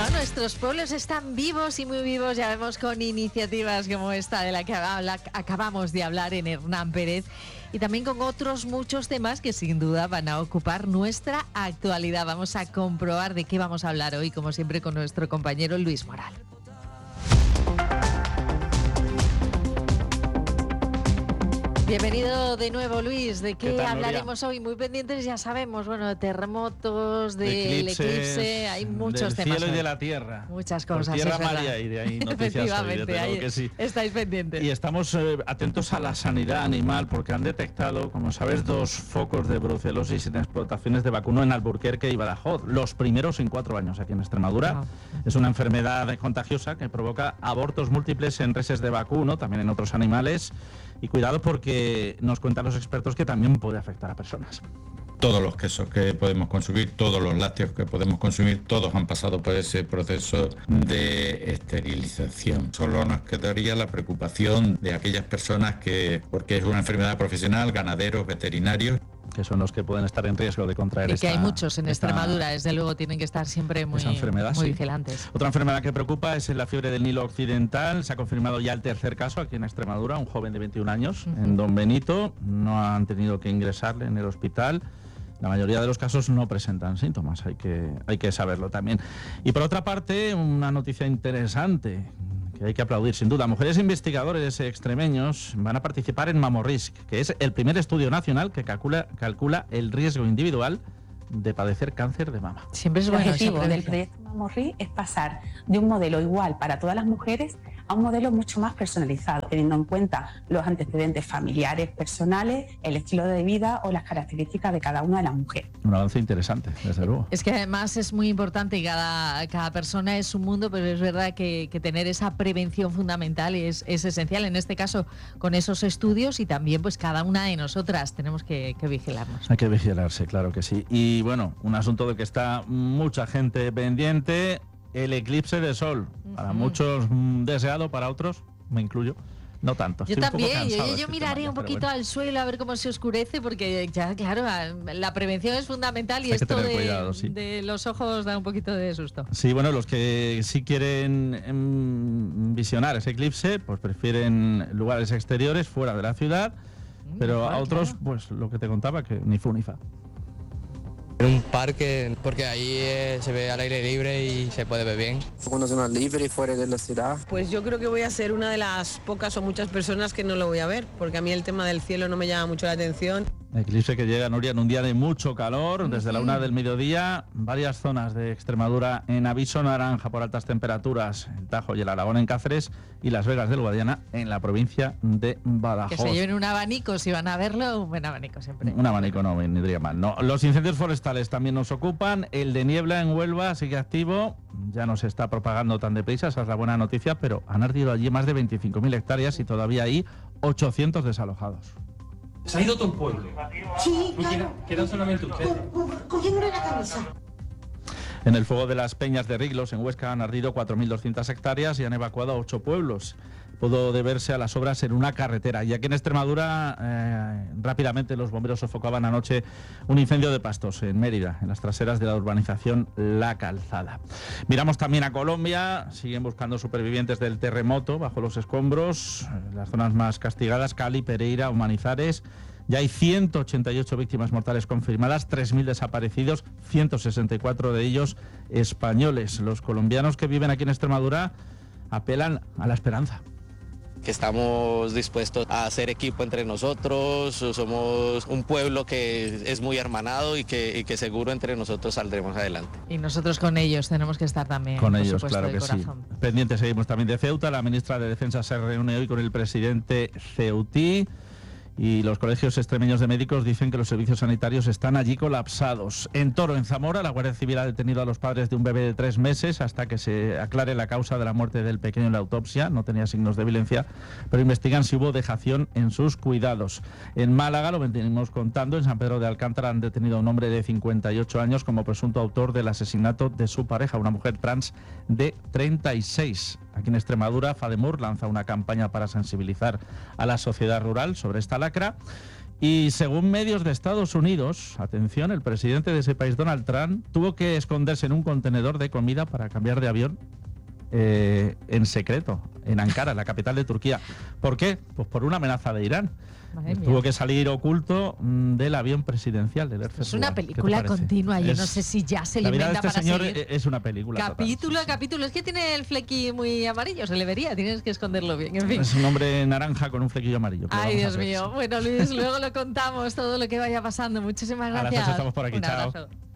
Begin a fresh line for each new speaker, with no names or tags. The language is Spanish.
Bueno, nuestros pueblos están vivos y muy vivos, ya vemos, con iniciativas como esta de la que acabamos de hablar en Hernán Pérez, y también con otros muchos temas que sin duda van a ocupar nuestra actualidad. Vamos a comprobar de qué vamos a hablar hoy, como siempre, con nuestro compañero Luis Moral. Bienvenido de nuevo, Luis. ¿De qué hablaremos hoy? Muy pendientes, ya sabemos, bueno, de terremotos, del eclipse, hay muchos temas.
Del cielo
hoy.
y de la tierra.
Muchas cosas.
Tierra, mar y aire, hay noticias hoy, yo tengo que sí.
Estáis pendientes.
Y estamos atentos a la sanidad animal, porque han detectado, como sabes, 2 focos de brucelosis en explotaciones de vacuno en Alburquerque y Badajoz. Los primeros en 4 años aquí en Extremadura. Wow. Es una enfermedad contagiosa que provoca abortos múltiples en reses de vacuno, también en otros animales. Y cuidado, porque nos cuentan los expertos que también puede afectar a personas.
Todos los quesos que podemos consumir, todos los lácteos que podemos consumir, todos han pasado por ese proceso de esterilización. Solo nos quedaría la preocupación de aquellas personas porque es una enfermedad profesional, ganaderos, veterinarios,
que son los que pueden estar en riesgo de contraer
esta... Y que hay muchos en Extremadura, desde luego tienen que estar siempre muy vigilantes.
Otra enfermedad que preocupa es la fiebre del Nilo Occidental. Se ha confirmado ya el 3er caso aquí en Extremadura, un joven de 21 años, en Don Benito. No han tenido que ingresarle en el hospital. La mayoría de los casos no presentan síntomas, hay que saberlo también. Y por otra parte, una noticia interesante que hay que aplaudir sin duda. Mujeres investigadores extremeños van a participar en Mamorrisk, que es el primer estudio nacional que calcula el riesgo individual de padecer cáncer de mama.
Siempre es bueno. El objetivo del proyecto Mamorrisk es pasar de un modelo igual para todas las mujeres a un modelo mucho más personalizado, teniendo en cuenta los antecedentes familiares, personales, el estilo de vida o las características de cada una de las mujeres.
Un avance interesante, desde luego.
Es que además es muy importante, y cada persona es un mundo, pero es verdad que tener esa prevención fundamental es esencial, en este caso con esos estudios, y también pues cada una de nosotras tenemos que vigilarnos.
Hay que vigilarse, claro que sí. Y bueno, un asunto del que está mucha gente pendiente: el eclipse de sol. Para muchos deseado, para otros, me incluyo, no tanto.
Yo también, yo miraré un poquito al suelo a ver cómo se oscurece, porque ya, claro, la prevención es fundamental, y esto de los ojos da un poquito de susto.
Sí, bueno, los que sí quieren visionar ese eclipse, pues prefieren lugares exteriores, fuera de la ciudad, pero a otros, claro, pues lo que te contaba, que ni fu ni fa.
En un parque, porque ahí se ve al aire libre y se puede ver bien.
Una zona libre y fuera de la ciudad.
Pues yo creo que voy a ser una de las pocas o muchas personas que no lo voy a ver, porque a mí el tema del cielo no me llama mucho la atención.
Eclipse que llega, Nuria, en un día de mucho calor, desde la 1 del mediodía, varias zonas de Extremadura en aviso naranja por altas temperaturas: el Tajo y el Aragón en Cáceres, y Las Vegas del Guadiana en la provincia de Badajoz.
Que se lleven un abanico si van a verlo, un buen abanico siempre.
Un abanico no vendría mal, ¿no? Los incendios forestales también nos ocupan. El de niebla en Huelva sigue activo, ya no se está propagando tan deprisa, esa es la buena noticia, pero han ardido allí más de 25.000 hectáreas y todavía hay 800 desalojados.
¿Se ha ido todo el pueblo?
Sí, claro.
¿Quedan solamente ustedes?
Cogiéndole la camisa.
En el fuego de las Peñas de Riglos, en Huesca, han ardido 4.200 hectáreas y han evacuado a 8 pueblos. Pudo deberse a las obras en una carretera. Y aquí en Extremadura, rápidamente los bomberos sofocaban anoche un incendio de pastos en Mérida, en las traseras de la urbanización La Calzada. Miramos también a Colombia. Siguen buscando supervivientes del terremoto bajo los escombros. Las zonas más castigadas: Cali, Pereira o Manizales. Ya hay 188 víctimas mortales confirmadas, 3.000 desaparecidos, 164 de ellos españoles. Los colombianos que viven aquí en Extremadura apelan a la esperanza.
Que estamos dispuestos a hacer equipo entre nosotros, somos un pueblo que es muy hermanado y que seguro entre nosotros saldremos adelante.
Y nosotros con ellos tenemos que estar también,
con ellos,
supuesto,
claro que
corazón.
Sí. Pendientes seguimos también de Ceuta. La ministra de Defensa se reúne hoy con el presidente ceutí. Y los colegios extremeños de médicos dicen que los servicios sanitarios están allí colapsados. En Toro, en Zamora, la Guardia Civil ha detenido a los padres de un bebé de 3 meses hasta que se aclare la causa de la muerte del pequeño en la autopsia. No tenía signos de violencia, pero investigan si hubo dejación en sus cuidados. En Málaga, lo venimos contando, en San Pedro de Alcántara han detenido a un hombre de 58 años como presunto autor del asesinato de su pareja, una mujer trans de 36. Aquí en Extremadura, FADEMUR lanza una campaña para sensibilizar a la sociedad rural sobre esta lacra. Y según medios de Estados Unidos, atención, el presidente de ese país, Donald Trump, tuvo que esconderse en un contenedor de comida para cambiar de avión en secreto, en Ankara, la capital de Turquía. ¿Por qué? Pues por una amenaza de Irán. Tuvo que salir oculto del avión presidencial del Air Force
Es una
One.
película continua, yo no sé si ya se le
La vida de
inventa
este
para
señor
seguir.
es una película.
Capítulo
total.
a capítulo. Es que tiene el flequi muy amarillo, se le vería, tienes que esconderlo bien, en fin.
Es un hombre naranja con un flequillo amarillo. ¿Qué
Ay,
vamos a
Dios
hacer?
mío.
Sí.
Bueno, Luis, luego lo contamos todo lo que vaya pasando. Muchísimas
A las
gracias.
8 estamos por aquí,
Un
chao.
abrazo.